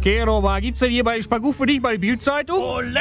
Gero, was gibt's denn hier bei Spagu für dich bei der Bild-Zeitung?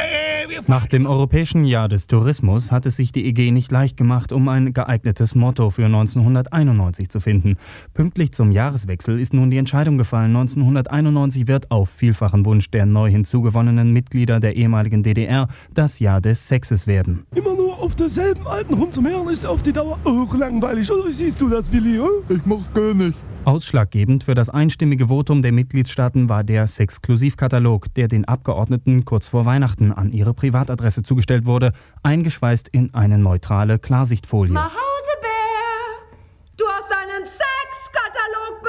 Nach dem Europäischen Jahr des Tourismus hat es sich die EG nicht leicht gemacht, um ein geeignetes Motto für 1991 zu finden. Pünktlich zum Jahreswechsel ist nun die Entscheidung gefallen. 1991 wird auf vielfachen Wunsch der neu hinzugewonnenen Mitglieder der ehemaligen DDR das Jahr des Sexes werden. Immer nur auf derselben alten rumzumehren ist auf die Dauer auch langweilig. Oder wie siehst du das, Willi? Ich mach's gar nicht. Ausschlaggebend für das einstimmige Votum der Mitgliedstaaten war der Sexklusivkatalog, der den Abgeordneten kurz vor Weihnachten an ihre Privatadresse zugestellt wurde, eingeschweißt in eine neutrale Klarsichtfolie. Mausebär, du hast einen Sexkatalog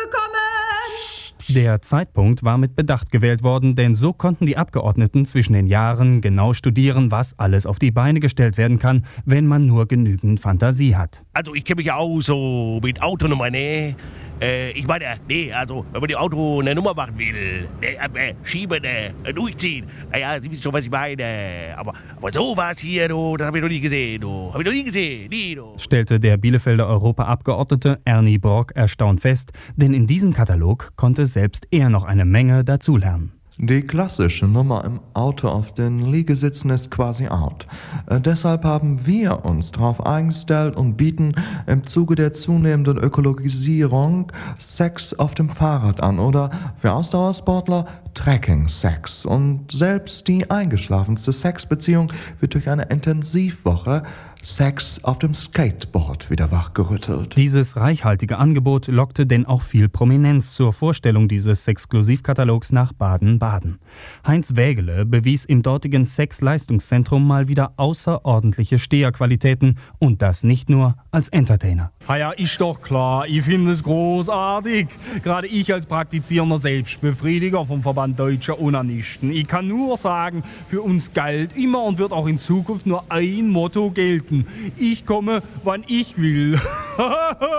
bekommen! Der Zeitpunkt war mit Bedacht gewählt worden, denn so konnten die Abgeordneten zwischen den Jahren genau studieren, was alles auf die Beine gestellt werden kann, wenn man nur genügend Fantasie hat. Also ich kenne mich ja auch so mit Autonummer, ne? Ich meine, also wenn man dem Auto eine Nummer machen will, schieben, durchziehen, naja, Sie wissen schon, was ich meine. Aber sowas hier, du, das habe ich noch nie gesehen, du. Habe ich noch nie gesehen, nie, du. Stellte der Bielefelder Europaabgeordnete Ernie Brock erstaunt fest, denn in diesem Katalog konnte selbst er noch eine Menge dazulernen. Die klassische Nummer im Auto auf den Liegesitzen ist quasi out. Deshalb haben wir uns darauf eingestellt und bieten im Zuge der zunehmenden Ökologisierung Sex auf dem Fahrrad an oder für Ausdauersportler Trekking-Sex. Und selbst die eingeschlafenste Sexbeziehung wird durch eine Intensivwoche Sex auf dem Skateboard wieder wachgerüttelt. Dieses reichhaltige Angebot lockte denn auch viel Prominenz zur Vorstellung dieses Sexklusivkatalogs nach Baden-Baden. Heinz Wägele bewies im dortigen Sex-Leistungszentrum mal wieder außerordentliche Steherqualitäten und das nicht nur als Entertainer. Ja, ist doch klar, ich finde es großartig. Gerade ich als praktizierender Selbstbefriediger vom Verband Deutscher Onanisten. Ich kann nur sagen, für uns galt immer und wird auch in Zukunft nur ein Motto gelten. Ich komme, wann ich will.